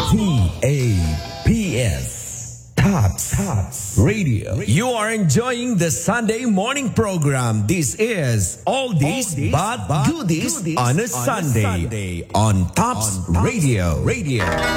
TAPS Tops Radio. You are enjoying the Sunday morning program. This is All This But Goodies on a Sunday on Tops Radio.